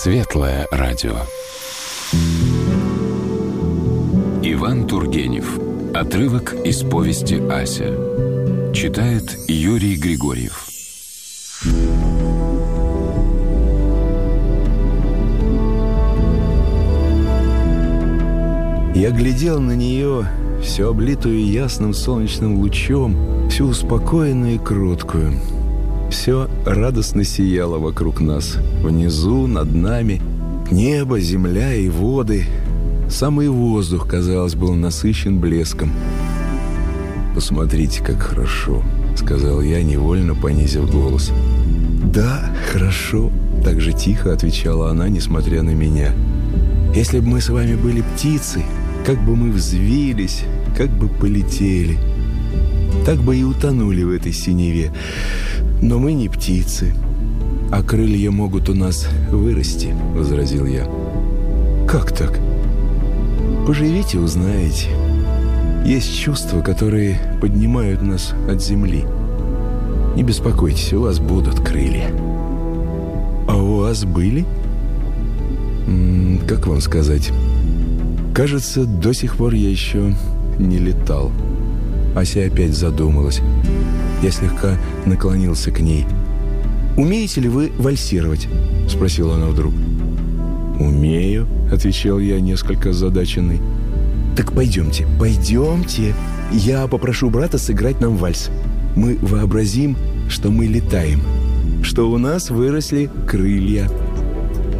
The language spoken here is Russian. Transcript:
Светлое радио. Иван Тургенев. Отрывок из повести «Ася». Читает Юрий Григорьев. Я глядел на нее, всю облитую ясным солнечным лучом, всю успокоенную и кроткую. Все радостно сияло вокруг нас, внизу, над нами. Небо, земля и воды. Самый воздух, казалось, был насыщен блеском. «Посмотрите, как хорошо», — сказал я, невольно понизив голос. «Да, хорошо», — так же тихо отвечала она, несмотря на меня. «Если бы мы с вами были птицы, как бы мы взвились, как бы полетели, так бы и утонули в этой синеве. Но мы не птицы, а крылья могут у нас вырасти», — возразил я. «Как так?» «Поживите, узнаете. Есть чувства, которые поднимают нас от земли. Не беспокойтесь, у вас будут крылья». «А у вас были?» «Как вам сказать? Кажется, до сих пор я еще не летал». Ася опять задумалась. Я слегка наклонился к ней. «Умеете ли вы вальсировать?» — спросила она вдруг. «Умею», — отвечал я, несколько озадаченный. «Так пойдемте, пойдемте. Я попрошу брата сыграть нам вальс. Мы вообразим, что мы летаем, что у нас выросли крылья».